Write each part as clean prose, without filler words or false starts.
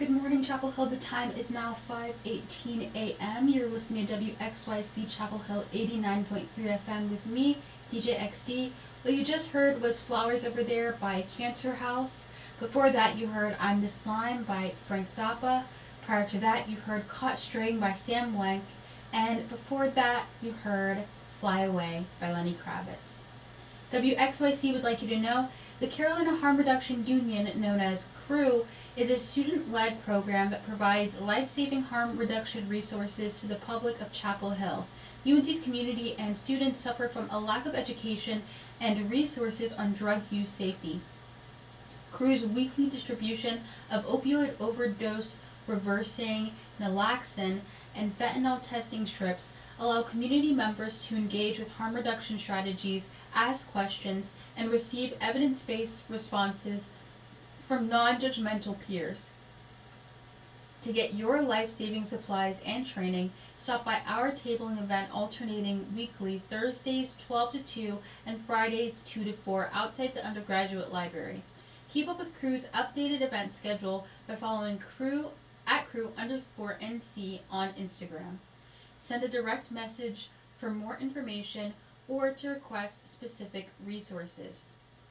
Good morning, Chapel Hill. The time is now 5:18 a.m. You're listening to WXYC Chapel Hill 89.3 FM with me, DJ XD. What you just heard was Flowers Over There by Cancer House. Before that, you heard I'm the Slime by Frank Zappa. Prior to that, you heard Caught Straying by Sam Wank. And before that, you heard Fly Away by Lenny Kravitz. WXYC would like you to know the Carolina Harm Reduction Union, known as CREW, is a student-led program that provides life-saving harm reduction resources to the public of Chapel Hill. UNC's community and students suffer from a lack of education and resources on drug use safety. CREW's weekly distribution of opioid overdose reversing, naloxone, and fentanyl testing strips allow community members to engage with harm reduction strategies, ask questions, and receive evidence-based responses from non-judgmental peers. To get your life-saving supplies and training, stop by our tabling event alternating weekly Thursdays 12 to 2 and Fridays 2 to 4 outside the undergraduate library. Keep up with CREW's updated event schedule by following CREW at CREW_NC on Instagram. Send a direct message for more information or to request specific resources.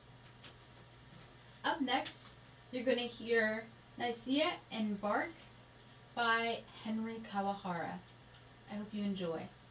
Up next, you're going to hear Nicaea and Bark by Henry Kawahara. I hope you enjoy.